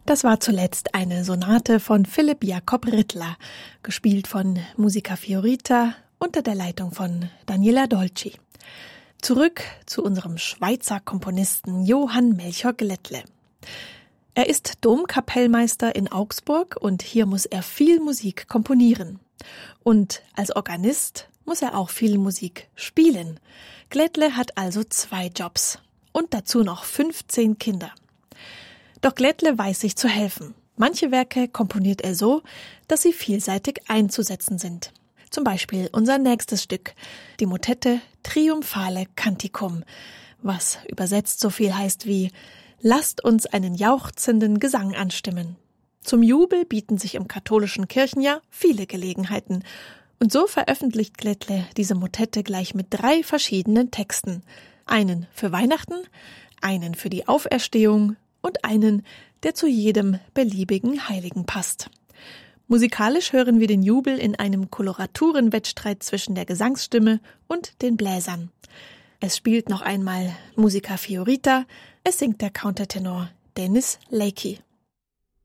Das war zuletzt eine Sonate von Philipp Jakob Rittler, gespielt von Musica Fiorita unter der Leitung von Daniela Dolci. Zurück zu unserem Schweizer Komponisten Johann Melchior Glättle. Er ist Domkapellmeister in Augsburg und hier muss er viel Musik komponieren. Und als Organist muss er auch viel Musik spielen. Glättle hat also 2 Jobs und dazu noch 15 Kinder. Doch Glättle weiß sich zu helfen. Manche Werke komponiert er so, dass sie vielseitig einzusetzen sind. Zum Beispiel unser nächstes Stück, die Motette Triumphale Canticum, was übersetzt so viel heißt wie »Lasst uns einen jauchzenden Gesang anstimmen«. Zum Jubel bieten sich im katholischen Kirchenjahr viele Gelegenheiten. Und so veröffentlicht Glättle diese Motette gleich mit 3 verschiedenen Texten. Einen für Weihnachten, einen für die Auferstehung und einen, der zu jedem beliebigen Heiligen passt. Musikalisch hören wir den Jubel in einem Koloraturenwettstreit zwischen der Gesangsstimme und den Bläsern. Es spielt noch einmal Musica Fiorita, es singt der Countertenor Dennis Lakey.